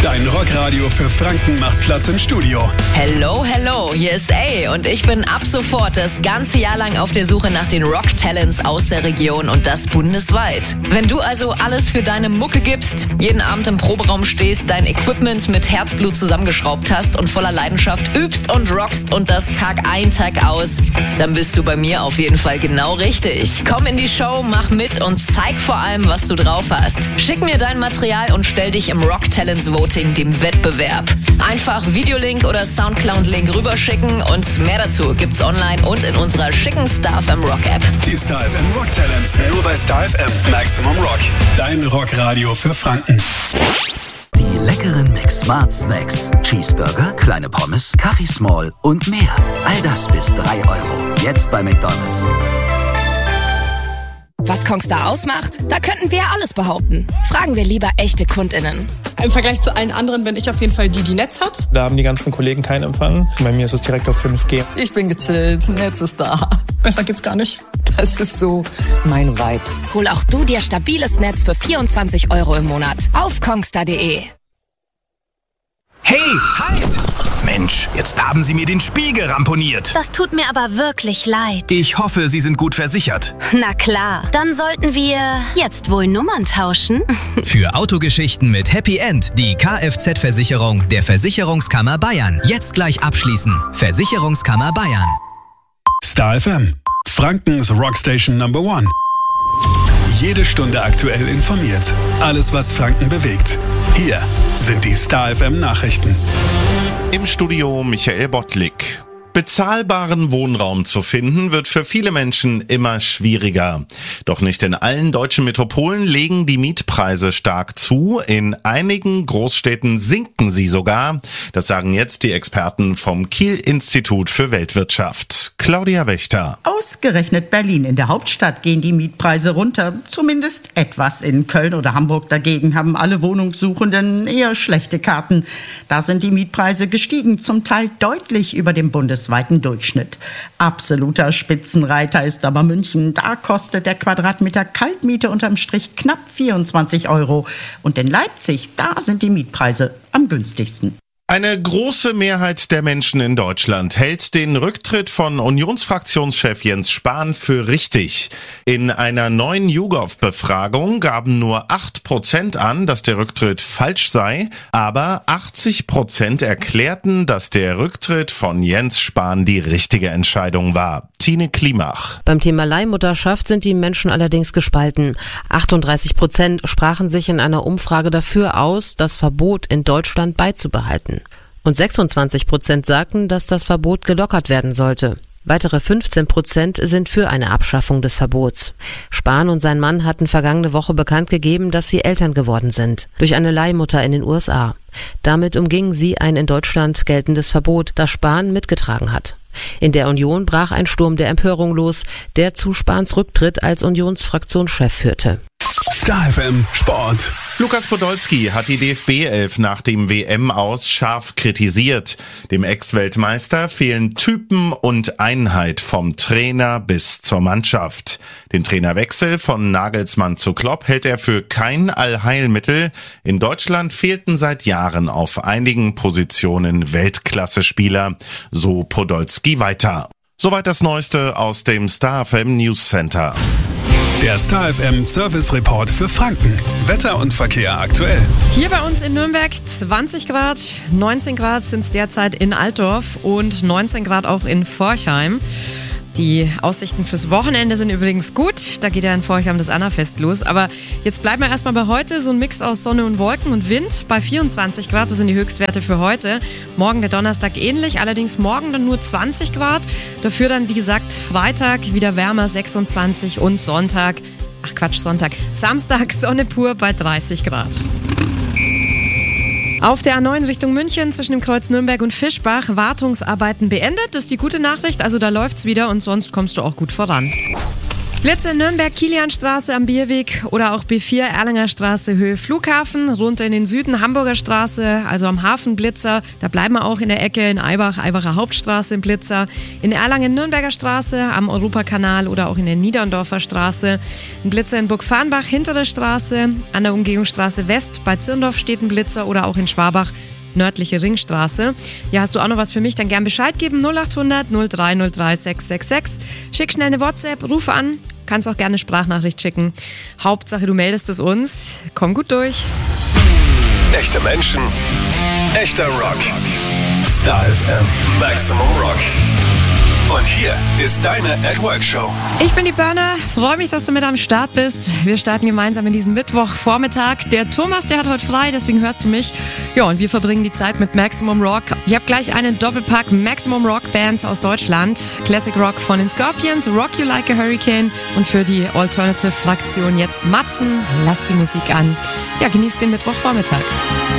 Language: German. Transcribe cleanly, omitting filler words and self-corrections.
Dein Rockradio für Franken macht Platz im Studio. Hello, hello, hier ist A und ich bin ab sofort das ganze Jahr lang auf der Suche nach den Rock-Talents aus der Region und das bundesweit. Wenn du also alles für deine Mucke gibst, jeden Abend im Proberaum stehst, dein Equipment mit Herzblut zusammengeschraubt hast und voller Leidenschaft übst und rockst und das Tag ein, Tag aus, dann bist du bei mir auf jeden Fall genau richtig. Komm in die Show, mach mit und zeig vor allem, was du drauf hast. Schick mir dein Material und stell dich im Rock-Talents Voting, dem Wettbewerb. Einfach Videolink oder Soundcloud-Link rüberschicken und mehr dazu gibt's online und in unserer schicken Star FM Rock App. Die Star FM Rock Talents, nur bei Star FM Maximum Rock. Dein Rockradio für Franken. Die leckeren Mix-Smart Snacks. Cheeseburger, kleine Pommes, Kaffee Small und mehr. All das bis 3 €. Jetzt bei McDonald's. Was Kongstar ausmacht? Da könnten wir ja alles behaupten. Fragen wir lieber echte KundInnen. Im Vergleich zu allen anderen bin ich auf jeden Fall die Netz hat. Da haben die ganzen Kollegen keinen Empfang. Bei mir ist es direkt auf 5G. Ich bin gechillt, Netz ist da. Besser geht's gar nicht. Das ist so mein Vibe. Hol auch du dir stabiles Netz für 24 € im Monat auf kongstar.de. Hey, halt! Mensch, jetzt haben Sie mir den Spiegel ramponiert. Das tut mir aber wirklich leid. Ich hoffe, Sie sind gut versichert. Na klar, dann sollten wir jetzt wohl Nummern tauschen. Für Autogeschichten mit Happy End die Kfz-Versicherung der Versicherungskammer Bayern. Jetzt gleich abschließen. Versicherungskammer Bayern. Star FM, Frankens Rockstation Number 1. Jede Stunde aktuell informiert. Alles, was Franken bewegt. Hier sind die Star FM Nachrichten. Im Studio Michael Bottlik. Bezahlbaren Wohnraum zu finden, wird für viele Menschen immer schwieriger. Doch nicht in allen deutschen Metropolen legen die Mietpreise stark zu. In einigen Großstädten sinken sie sogar. Das sagen jetzt die Experten vom Kiel-Institut für Weltwirtschaft. Claudia Wächter. Ausgerechnet Berlin, in der Hauptstadt, gehen die Mietpreise runter. Zumindest etwas. In Köln oder Hamburg dagegen haben alle Wohnungssuchenden eher schlechte Karten. Da sind die Mietpreise gestiegen, zum Teil deutlich über dem bundesweiten Durchschnitt. Absoluter Spitzenreiter ist aber München. Da kostet der Quadratmeter Kaltmiete unterm Strich knapp 24 €. Und in Leipzig, da sind die Mietpreise am günstigsten. Eine große Mehrheit der Menschen in Deutschland hält den Rücktritt von Unionsfraktionschef Jens Spahn für richtig. In einer neuen YouGov-Befragung gaben nur 8% an, dass der Rücktritt falsch sei, aber 80% erklärten, dass der Rücktritt von Jens Spahn die richtige Entscheidung war. Tine Klimach. Beim Thema Leihmutterschaft sind die Menschen allerdings gespalten. 38% sprachen sich in einer Umfrage dafür aus, das Verbot in Deutschland beizubehalten. Und 26% sagten, dass das Verbot gelockert werden sollte. Weitere 15% sind für eine Abschaffung des Verbots. Spahn und sein Mann hatten vergangene Woche bekannt gegeben, dass sie Eltern geworden sind. Durch eine Leihmutter in den USA. Damit umgingen sie ein in Deutschland geltendes Verbot, das Spahn mitgetragen hat. In der Union brach ein Sturm der Empörung los, der zu Spahns Rücktritt als Unionsfraktionschef führte. Star FM Sport. Lukas Podolski hat die DFB-11 nach dem WM-Aus scharf kritisiert. Dem Ex-Weltmeister fehlen Typen und Einheit vom Trainer bis zur Mannschaft. Den Trainerwechsel von Nagelsmann zu Klopp hält er für kein Allheilmittel. In Deutschland fehlten seit Jahren auf einigen Positionen Weltklasse-Spieler. So Podolski weiter. Soweit das Neueste aus dem Star FM News Center. Der Star FM Service Report für Franken. Wetter und Verkehr aktuell. Hier bei uns in Nürnberg 20 Grad, 19 Grad sind es derzeit in Altdorf und 19 Grad auch in Forchheim. Die Aussichten fürs Wochenende sind übrigens gut. Da geht ja in Forchheim das Annafest los. Aber jetzt bleiben wir erstmal bei heute. So ein Mix aus Sonne und Wolken und Wind. Bei 24 Grad, das sind die Höchstwerte für heute. Morgen der Donnerstag ähnlich, allerdings morgen dann nur 20 Grad. Dafür dann, wie gesagt, Freitag wieder wärmer, 26 und Sonntag. Samstag Sonne pur bei 30 Grad. Auf der A9 Richtung München zwischen dem Kreuz Nürnberg und Fischbach Wartungsarbeiten beendet. Das ist die gute Nachricht, also da läuft's wieder und sonst kommst du auch gut voran. Blitze in Nürnberg, Kilianstraße am Bierweg oder auch B4 Erlanger Straße, Höhe Flughafen, runter in den Süden Hamburger Straße, also am Hafen Blitzer. Da bleiben wir auch in der Ecke in Eibach, Eibacher Hauptstraße im Blitzer. In Erlangen Nürnberger Straße, am Europakanal oder auch in der Niederndorfer Straße. Ein Blitzer in Burgfarnbach, hintere Straße, an der Umgehungsstraße West, bei Zirndorf steht ein Blitzer oder auch in Schwabach. Nördliche Ringstraße. Ja, hast du auch noch was für mich? Dann gern Bescheid geben. 0800 0303 666. Schick schnell eine WhatsApp, ruf an. Kannst auch gerne eine Sprachnachricht schicken. Hauptsache, du meldest es uns. Komm gut durch. Echte Menschen, echter Rock. Star FM Maximum Rock. Und hier ist deine At Work Show. Ich bin die Burner, freue mich, dass du mit am Start bist. Wir starten gemeinsam in diesen Mittwochvormittag. Der Thomas, der hat heute frei, deswegen hörst du mich. Ja, und wir verbringen die Zeit mit Maximum Rock. Ich habe gleich einen Doppelpack Maximum Rock Bands aus Deutschland. Classic Rock von den Scorpions, Rock You Like a Hurricane und für die Alternative Fraktion jetzt Matzen. Lass die Musik an. Ja, genießt den Mittwochvormittag.